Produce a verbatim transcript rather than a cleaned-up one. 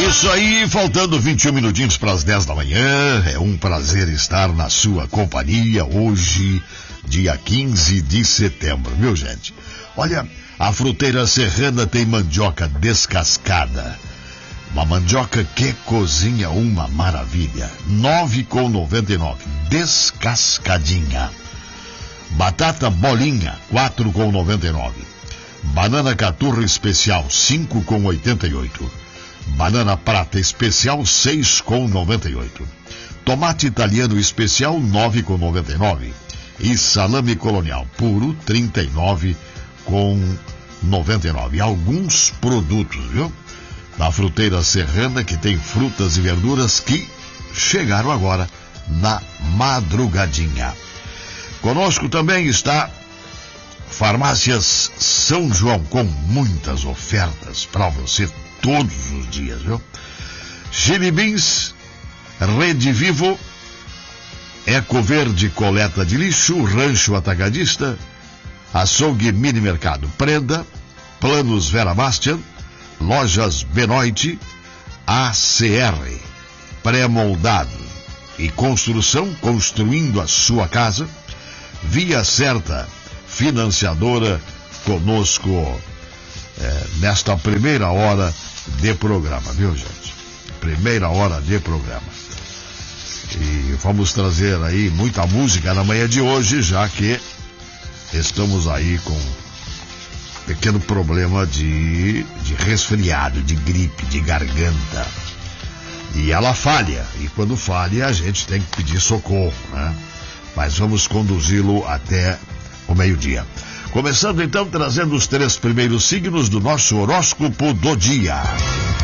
isso aí, faltando vinte e um minutinhos para as dez da manhã. É um prazer estar na sua companhia hoje, dia quinze de setembro, viu, gente? Olha, a Fruteira Serrana tem mandioca descascada. Uma mandioca que cozinha uma maravilha. nove reais e noventa e nove centavos. Descascadinha. Batata bolinha, quatro reais e noventa e nove centavos. Banana caturra especial, cinco reais e oitenta e oito centavos. Banana prata especial, seis reais e noventa e oito centavos. Tomate italiano especial, nove reais e noventa e nove centavos. E salame colonial puro, trinta e nove reais e noventa e nove centavos. Alguns produtos, viu? Da Fruteira Serrana, que tem frutas e verduras que chegaram agora na madrugadinha. Conosco também está Farmácias São João, com muitas ofertas para você todos os dias, viu? Chili Beans, Rede Vivo, Eco Verde Coleta de Lixo, Rancho Atacadista, Açougue Mini Mercado Prenda, Planos Vera Bastian, Lojas Benoit, A C R, Pré-moldado e construção, construindo a sua casa, Via Certa, financiadora, conosco é, nesta primeira hora de programa, viu, gente? Primeira hora de programa. E vamos trazer aí muita música na manhã de hoje, já que estamos aí com um pequeno problema de, de resfriado, de gripe, de garganta. E ela falha, e quando falha a gente tem que pedir socorro, né? Mas vamos conduzi-lo até o meio-dia. Começando então trazendo os três primeiros signos do nosso horóscopo do dia.